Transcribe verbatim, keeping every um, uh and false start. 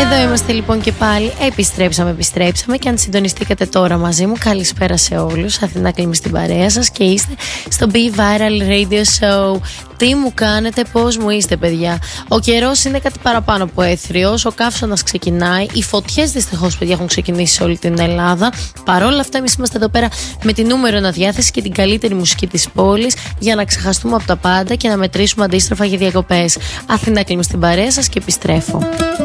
Εδώ είμαστε λοιπόν και πάλι. Επιστρέψαμε, επιστρέψαμε. Και αν συντονιστήκατε τώρα μαζί μου, καλησπέρα σε όλους. Αθηνά Κλίμη στην παρέα σας και είστε στο Be Viral Radio Show. Τι μου κάνετε, πώς μου είστε, παιδιά? Ο καιρός είναι κάτι παραπάνω από έθριος. Ο καύσωνας ξεκινάει. Οι φωτιές δυστυχώς, παιδιά, έχουν ξεκινήσει σε όλη την Ελλάδα. Παρ' όλα αυτά, εμείς είμαστε εδώ πέρα με τη νούμερο ένα διάθεση και την καλύτερη μουσική της πόλης για να ξεχαστούμε από τα πάντα και να μετρήσουμε αντίστροφα για διακοπές. Αθηνά Κλίμη στην παρέα σας και επιστρέφω.